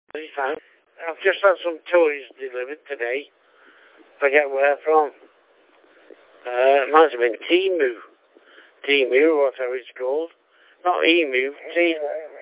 I've just had some toys delivered today. Forget where from. It might have been Temu. Temu, whatever it's called. Not Emu, Temu.